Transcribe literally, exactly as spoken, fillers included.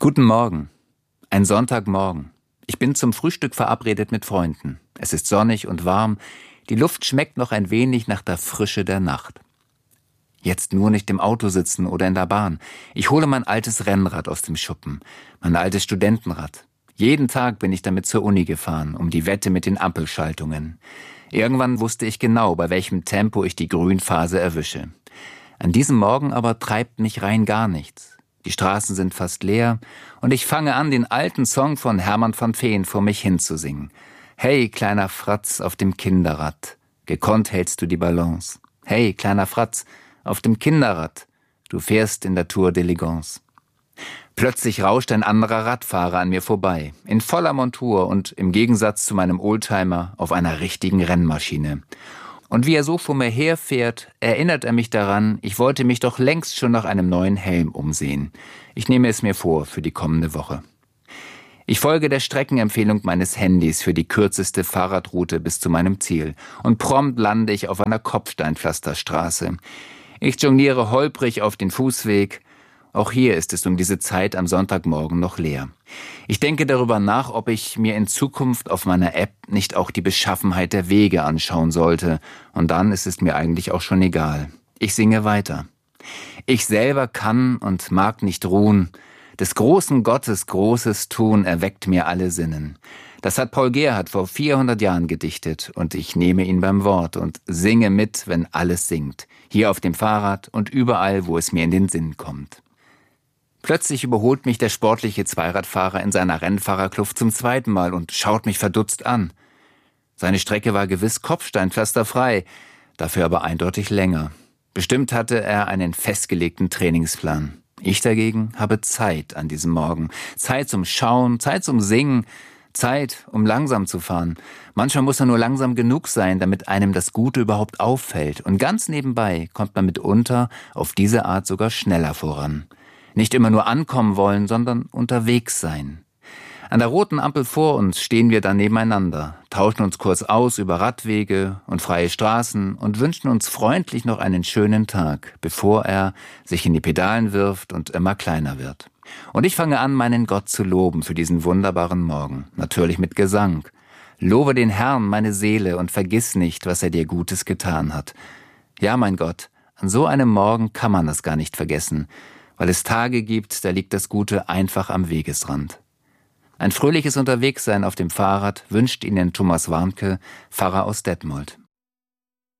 Guten Morgen. Ein Sonntagmorgen. Ich bin zum Frühstück verabredet mit Freunden. Es ist sonnig und warm. Die Luft schmeckt noch ein wenig nach der Frische der Nacht. Jetzt nur nicht im Auto sitzen oder in der Bahn. Ich hole mein altes Rennrad aus dem Schuppen. Mein altes Studentenrad. Jeden Tag bin ich damit zur Uni gefahren, um die Wette mit den Ampelschaltungen. Irgendwann wusste ich genau, bei welchem Tempo ich die Grünphase erwische. An diesem Morgen aber treibt mich rein gar nichts. Die Straßen sind fast leer und ich fange an, den alten Song von Hermann van Veen vor mich hinzusingen. Hey, kleiner Fratz auf dem Kinderrad, gekonnt hältst du die Balance. Hey, kleiner Fratz auf dem Kinderrad, du fährst in der Tour d'Elegance. Plötzlich rauscht ein anderer Radfahrer an mir vorbei, in voller Montur und im Gegensatz zu meinem Oldtimer auf einer richtigen Rennmaschine. Und wie er so vor mir herfährt, erinnert er mich daran, ich wollte mich doch längst schon nach einem neuen Helm umsehen. Ich nehme es mir vor für die kommende Woche. Ich folge der Streckenempfehlung meines Handys für die kürzeste Fahrradroute bis zu meinem Ziel und prompt lande ich auf einer Kopfsteinpflasterstraße. Ich jongliere holprig auf den Fußweg. Auch hier ist es um diese Zeit am Sonntagmorgen noch leer. Ich denke darüber nach, ob ich mir in Zukunft auf meiner App nicht auch die Beschaffenheit der Wege anschauen sollte. Und dann ist es mir eigentlich auch schon egal. Ich singe weiter. Ich selber kann und mag nicht ruhen. Des großen Gottes großes Tun erweckt mir alle Sinnen. Das hat Paul Gerhardt vor vierhundert Jahren gedichtet und ich nehme ihn beim Wort und singe mit, wenn alles singt. Hier auf dem Fahrrad und überall, wo es mir in den Sinn kommt. Plötzlich überholt mich der sportliche Zweiradfahrer in seiner Rennfahrerkluft zum zweiten Mal und schaut mich verdutzt an. Seine Strecke war gewiss kopfsteinpflasterfrei, dafür aber eindeutig länger. Bestimmt hatte er einen festgelegten Trainingsplan. Ich dagegen habe Zeit an diesem Morgen. Zeit zum Schauen, Zeit zum Singen, Zeit, um langsam zu fahren. Manchmal muss er nur langsam genug sein, damit einem das Gute überhaupt auffällt. Und ganz nebenbei kommt man mitunter auf diese Art sogar schneller voran. Nicht immer nur ankommen wollen, sondern unterwegs sein. An der roten Ampel vor uns stehen wir dann nebeneinander, tauschen uns kurz aus über Radwege und freie Straßen und wünschen uns freundlich noch einen schönen Tag, bevor er sich in die Pedalen wirft und immer kleiner wird. Und ich fange an, meinen Gott zu loben für diesen wunderbaren Morgen, natürlich mit Gesang. Lobe den Herrn, meine Seele, und vergiss nicht, was er dir Gutes getan hat. Ja, mein Gott, an so einem Morgen kann man das gar nicht vergessen, weil es Tage gibt, da liegt das Gute einfach am Wegesrand. Ein fröhliches Unterwegssein auf dem Fahrrad wünscht Ihnen Thomas Warnke, Pfarrer aus Detmold.